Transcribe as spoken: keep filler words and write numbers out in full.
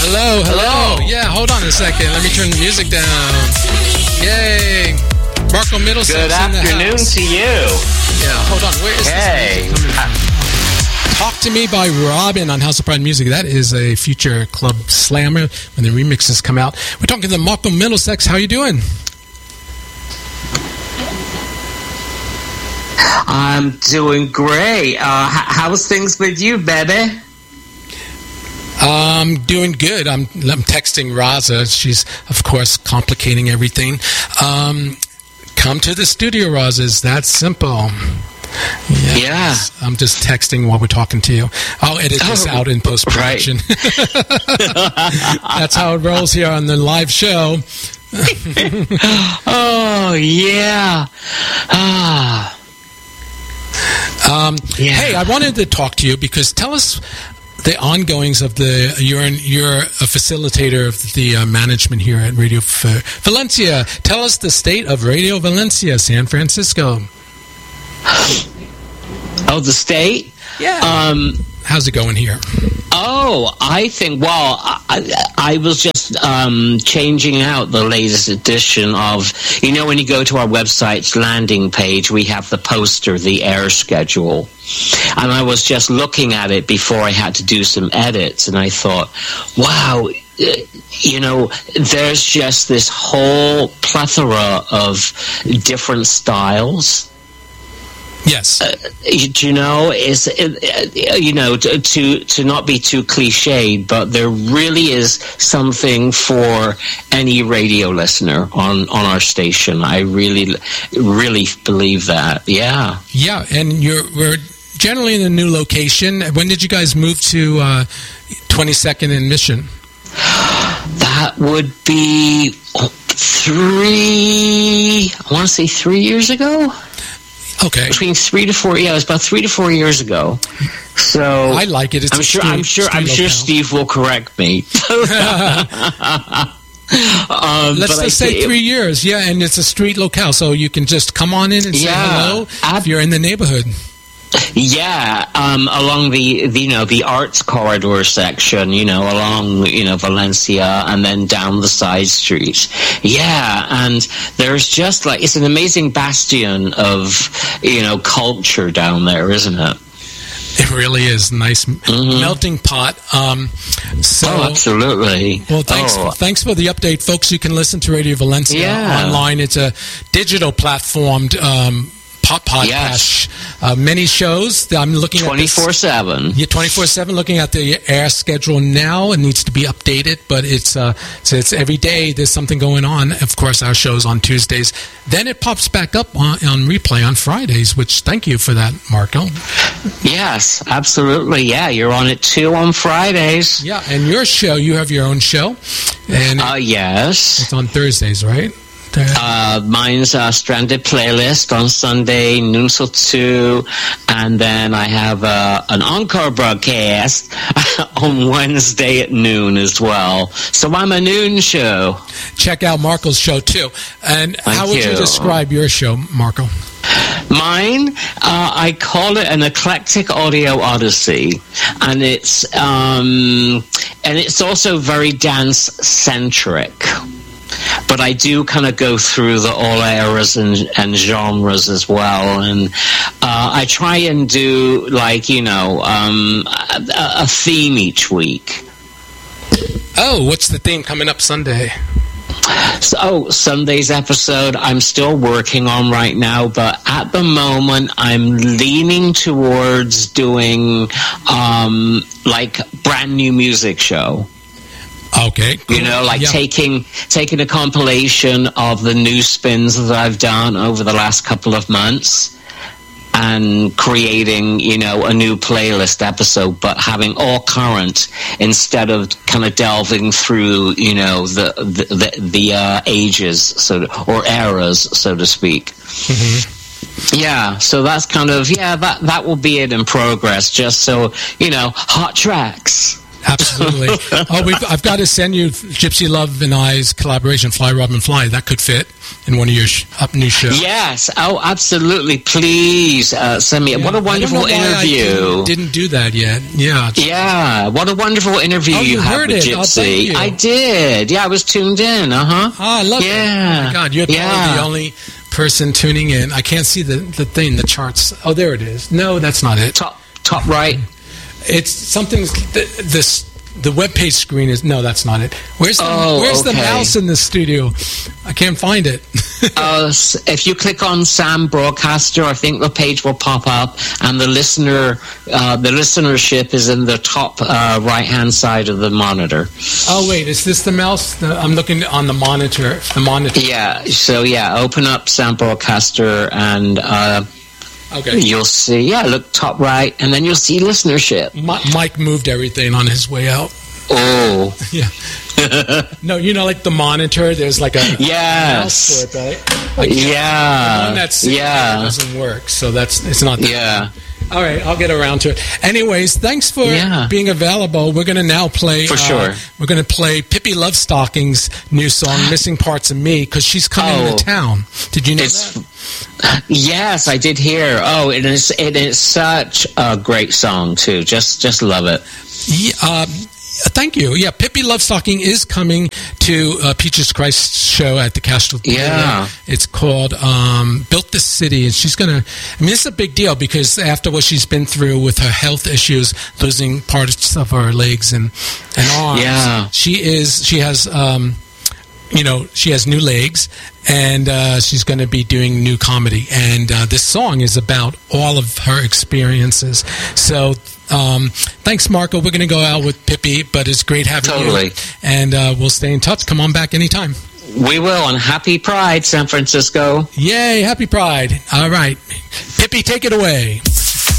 Hello, hello. Hello. Yeah, hold on a second. Let me turn the music down. Yay. Marco Middlesex Good in the afternoon house. to you. Yeah, hold on. Where is Hey. this music coming from? Talk to Me by Robin on House of Pride Music. That is a future club slammer when the remixes come out. We're talking to Marco Middlesex. How you doing? I'm doing great. Uh, h- how's things with you, baby? Um, doing good. I'm, I'm texting Raza. She's, of course, complicating everything. Um, come to the studio, Raza. It's that simple. Yes. Yeah. I'm just texting while we're talking to you. I'll edit this Oh, out in post-production. Right. That's how it rolls here on the live show. Oh, yeah. Ah. Um, Yeah. Hey, I wanted to talk to you because tell us the ongoings of the you're an, you're a facilitator of the uh, management here at Radio F- Valencia. Tell us the state of Radio Valencia, San Francisco. Oh, the state? Yeah. Um, How's it going here? oh, I think, well, I, I was just um, changing out the latest edition of, you know, when you go to our website's landing page, we have the poster, the air schedule. And I was just looking at it before I had to do some edits, and I thought, wow, you know, there's just this whole plethora of different styles. Yes. Uh, you know, is uh, you know to, to to not be too cliched, but there really is something for any radio listener on on our station. I really, really believe that. Yeah. Yeah, and you're we're generally in a new location. When did you guys move to uh, twenty-second and Mission? That would be three. I want to say three years ago. Okay. Between three to four, yeah, it was about three to four years ago. So I like it. It's I'm a sure. street- I'm sure. I'm street sure locale. Steve will correct me. um, Let's but I just say thi- three years. Yeah, and it's a street locale, so you can just come on in and say Yeah. hello Ab- if you're in the neighborhood. Yeah, um, along the, the you know the arts corridor section, you know, along you know Valencia, and then down the side streets. Yeah, and there's just like it's an amazing bastion of you know culture down there, isn't it? It really is nice Mhm. melting pot. Um, so, Oh, absolutely. well, thanks. Oh. Thanks for the update, folks. You can listen to Radio Valencia Yeah. online. It's a digital platformed um, pop podcast. Yes. Uh, many shows. I'm looking at this- twenty-four seven. Yeah, twenty-four seven. Looking at the air schedule now, it needs to be updated, but it's uh, so it's every day. There's something going on. Of course, our show's on Tuesdays. Then it pops back up on, on replay on Fridays. Which thank you for that, Marco. Yes, absolutely. Yeah, you're on it too on Fridays. Yeah, and your show, you have your own show, and Uh, yes. it's on Thursdays, right? There- Uh, mine's uh, Stranded Playlist on Sunday, noon till two. And then I have uh, an encore broadcast on Wednesday at noon as well. So I'm a noon show. Check out Marco's show too. And Thank how would you you. describe your show, Marco? Mine, uh, I call it an eclectic audio odyssey, and it's um, and it's also very dance centric. But I do kind of go through the all eras and, and genres as well, and uh, I try and do like you know um, a, a theme each week. Oh, what's the theme coming up Sunday? So, oh, Sunday's episode I'm still working on right now, but at the moment I'm leaning towards doing um, like brand new music show. Okay, cool. You know, like Yeah. taking taking a compilation of the new spins that I've done over the last couple of months and creating, you know, a new playlist episode, but having all current instead of kind of delving through, you know, the the the, the uh, ages, so to, or eras, so to speak. Mm-hmm. Yeah, so that's kind of yeah, that that will be it in progress. Just so you know, hot tracks. Absolutely. Oh, we've, I've got to send you Gypsy Love and I's collaboration, Fly Robin Fly. That could fit in one of your sh- up new shows. Yes. Oh, absolutely. Please uh, send me. Yeah. What a wonderful I don't know why interview. I didn't, didn't do that yet. Yeah. Yeah. What a wonderful interview Oh, you, you have heard with it. Oh, Gypsy. thank you. I did. Yeah, I was tuned in. Uh huh. Oh, I love Yeah. it. Oh, my God. You're Yeah. probably the only person tuning in. I can't see the, the thing, the charts. Oh, there it is. No, that's not it. Top, top right. It's something. This the webpage screen is no, that's not it. Where's the Oh, Where's the okay. mouse in the studio? I can't find it. Uh, s- if you click on Sam Broadcaster, I think the page will pop up, and the listener, uh, the listenership is in the top uh, right hand side of the monitor. Oh wait, is this the mouse? The, I'm looking on the monitor. The monitor. Yeah. So yeah, open up Sam Broadcaster, and uh, Okay. you'll see. Yeah, look top right, and then you'll see listenership. Mi- Mike moved everything on his way out. Oh. Yeah. No, you know, like the monitor. There's like a Yes. mouse for it, right? I can't- Yeah. The one that's sitting there Yeah. doesn't work, so that's it's not. Yeah. All right, I'll get around to it. Anyways, thanks for Yeah. being available. We're going to now play. For uh, sure. We're going to play Pippi Lovestocking's new song, "Missing Parts of Me," because she's coming Oh. to town. Did you know It's that? yes, I did hear. Oh, it is. It is such a great song too. Just, just love it. Yeah, um, thank you. Yeah, Pippi Lovestocking is coming to uh, Peaches Christ show at the Castro Theater. Yeah. It's called um, Built This City, and she's going to, I mean, it's a big deal because after what she's been through with her health issues, losing parts of her legs and, and arms, Yeah. she is, she has, um, you know, she has new legs, and uh, she's going to be doing new comedy. And uh, this song is about all of her experiences. So um, thanks, Marco. We're going to go out with Pippi, but it's great having Totally. you. And uh, we'll stay in touch. Come on back anytime. We will. And happy Pride, San Francisco. Yay, happy Pride. All right. Pippi, take it away.